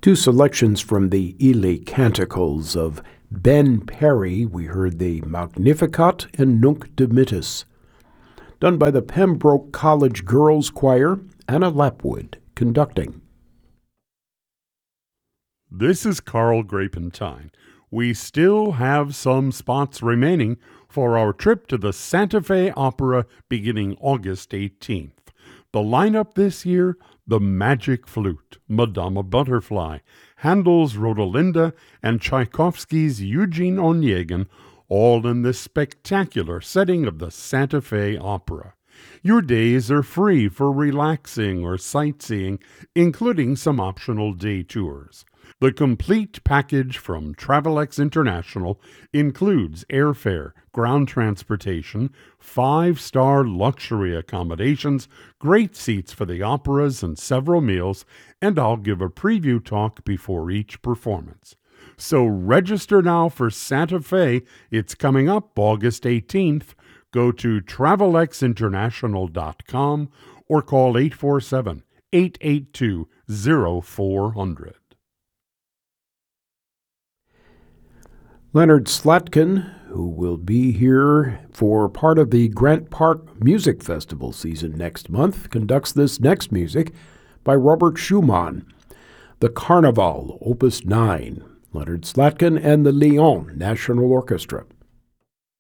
Two selections from the Ely Canticles of Ben Perry. We heard the Magnificat and Nunc Dimittis, done by the Pembroke College Girls Choir, Anna Lapwood conducting. This is Carl Grapentine. We still have some spots remaining for our trip to the Santa Fe Opera beginning August 18th. The lineup this year: The Magic Flute, Madama Butterfly, Handel's Rodolinda, and Tchaikovsky's Eugene Onegin, all in the spectacular setting of the Santa Fe Opera. Your days are free for relaxing or sightseeing, including some optional day tours. The complete package from Travelex International includes airfare, ground transportation, 5-star luxury accommodations, great seats for the operas and several meals, and I'll give a preview talk before each performance. So register now for Santa Fe. It's coming up August 18th. Go to TravelexInternational.com or call 847-882-0400. Leonard Slatkin, who will be here for part of the Grant Park Music Festival season next month, conducts this next music by Robert Schumann, the Carnival, Opus 9, Leonard Slatkin and the Lyon National Orchestra.